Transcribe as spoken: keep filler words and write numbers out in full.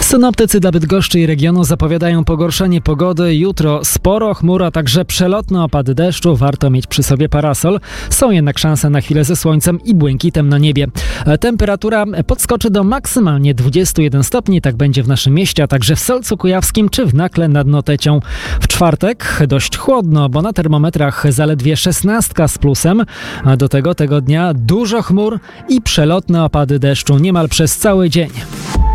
Synoptycy dla Bydgoszczy i regionu zapowiadają pogorszenie pogody. Jutro sporo chmur, a także przelotne opady deszczu. Warto mieć przy sobie parasol. Są jednak szanse na chwilę ze słońcem i błękitem na niebie. Temperatura podskoczy do maksymalnie dwudziestu jeden stopni. Tak będzie w naszym mieście, a także w Solcu Kujawskim czy w Nakle nad Notecią. W czwartek dość chłodno, bo na termometrach zaledwie szesnastka z plusem. A do tego tego dnia dużo chmur i przelotne opady deszczu niemal przez cały dzień.